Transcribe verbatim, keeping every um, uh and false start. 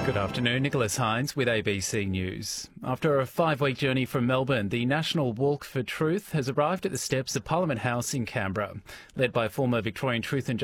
Good afternoon, Nicholas Hines with A B C News. After a five-week journey from Melbourne, the National Walk for Truth has arrived at the steps of Parliament House in Canberra. Led by former Victorian Truth and